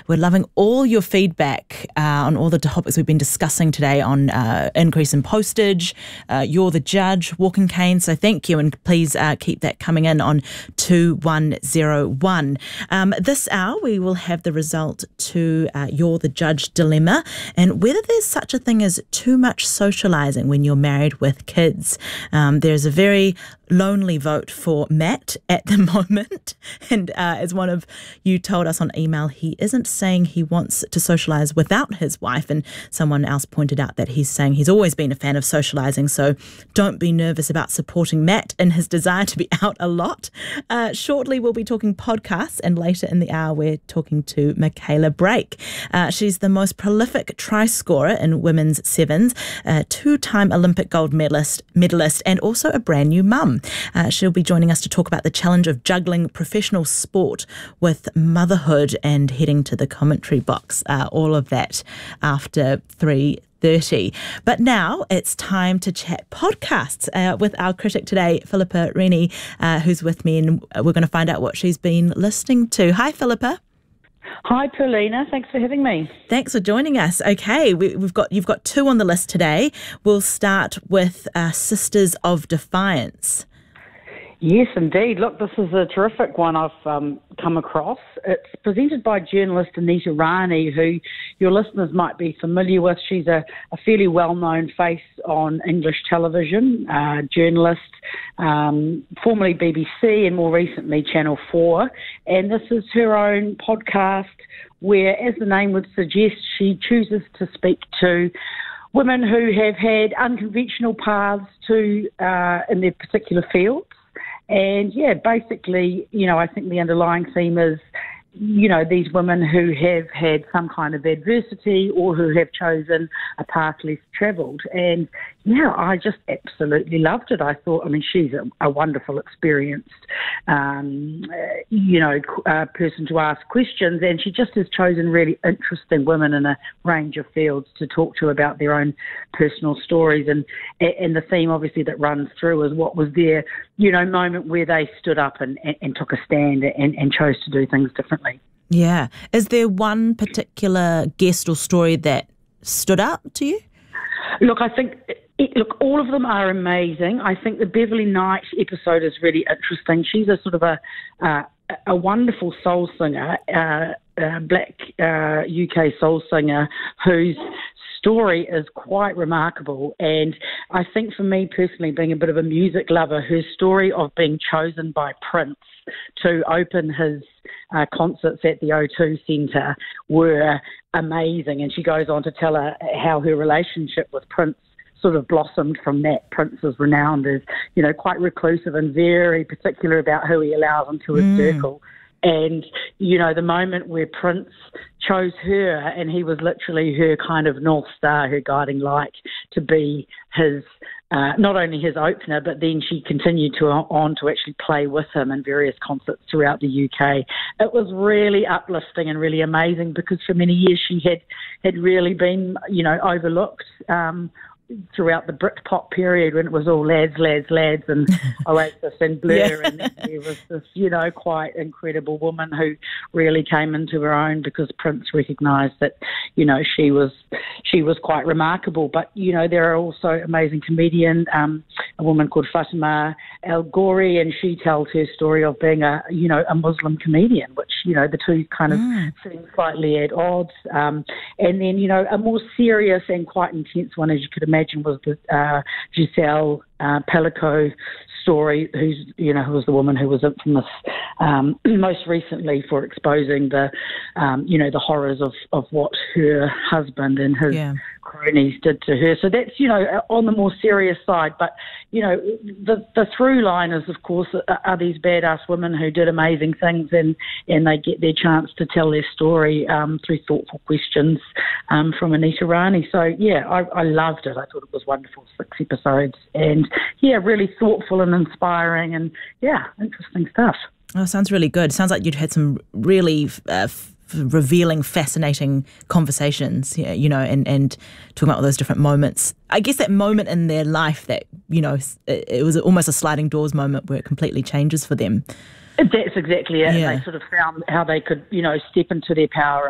We're loving all your feedback on all the topics we've been discussing today on increase in postage, You're the Judge, walking cane. So thank you, and please keep that coming in on 2101. This hour we will have the result to You're the Judge dilemma, and whether there's such a thing as too much socialising when you're married with kids. There's a very lonely vote for Matt at the moment, and as one of you told us on email, he isn't saying he wants to socialise without his wife, and someone else pointed out that he's saying he's always been a fan of socialising, so don't be nervous about supporting Matt in his desire to be out a lot. Shortly we'll be talking podcasts, and later in the hour we're talking to Michaela Brake. She's the most prolific try scorer in women's sevens, a two-time Olympic gold medalist, and also a brand new mum. She'll be joining us to talk about the challenge of juggling professional sport with motherhood and heading to the commentary box. All of that after 3:30. But now it's time to chat podcasts with our critic today, Philippa Rennie, who's with me, and we're going to find out what she's been listening to. Hi, Philippa. Hi, Paulina. Thanks for having me. Thanks for joining us. Okay, you've got two on the list today. We'll start with Sisters of Defiance. Yes, indeed. Look, this is a terrific one I've come across. It's presented by journalist Anita Rani, who your listeners might be familiar with. She's a fairly well-known face on English television, journalist, formerly BBC and more recently Channel 4. And this is her own podcast where, as the name would suggest, she chooses to speak to women who have had unconventional paths to in their particular fields. And, yeah, basically, I think the underlying theme is, these women who have had some kind of adversity or who have chosen a path less travelled. And, yeah, I just absolutely loved it. I thought, she's a wonderful, experienced, person to ask questions. And she just has chosen really interesting women in a range of fields to talk to about their own personal stories. And the theme, obviously, that runs through is what was their, moment where they stood up and took a stand and chose to do things differently. Yeah. Is there one particular guest or story that stood out to you? Look, I think... all of them are amazing. I think the Beverly Knight episode is really interesting. She's a sort of a wonderful soul singer, black UK soul singer whose story is quite remarkable. And I think for me personally, being a bit of a music lover, her story of being chosen by Prince to open his concerts at the O2 Centre were amazing. And she goes on to tell how her relationship with Prince sort of blossomed from that. Prince is renowned as, quite reclusive and very particular about who he allows into his circle. And, the moment where Prince chose her, and he was literally her kind of North Star, her guiding light, to be his, not only his opener, but then she continued on to actually play with him in various concerts throughout the UK. It was really uplifting and really amazing because for many years she had really been, overlooked, throughout the Britpop period when it was all lads and Oasis and Blur, yeah. And there was this, quite incredible woman who really came into her own because Prince recognised that, she was quite remarkable. But, there are also amazing comedian, a woman called Fatima El Ghori, and she tells her story of being a Muslim comedian, which, the two kind of seem slightly at odds. And then, a more serious and quite intense one, as you could imagine, was the Giselle Pellico story, who was the woman who was infamous most recently for exposing the horrors of what her husband and his cronies did to her. So that's, on the more serious side. But, the through line is, of course, are these badass women who did amazing things and they get their chance to tell their story through thoughtful questions from Anita Rani. So, yeah, I loved it. I thought it was wonderful, 6 episodes. And, yeah, really thoughtful and inspiring and, yeah, interesting stuff. Oh, sounds really good. Sounds like you'd had some really revealing, fascinating conversations, and talking about all those different moments. I guess that moment in their life that, it was almost a sliding doors moment where it completely changes for them. That's exactly it. Yeah. They sort of found how they could, step into their power